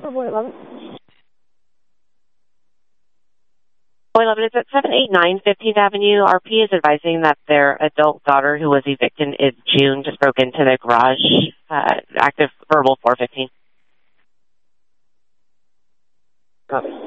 Boy 11. Boy 11 is at 789 15th Avenue. RP is advising that their adult daughter, who was evicted in June, just broke into the garage. Active verbal 415. Copy.